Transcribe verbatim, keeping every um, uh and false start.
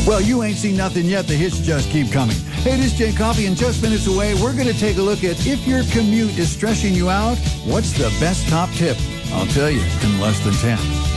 Well, you ain't seen nothing yet. The hits just keep coming. Hey, this is Jay Coffee, and just minutes away, we're going to take a look at if your commute is stressing you out, what's the best top tip? I'll tell you in less than ten.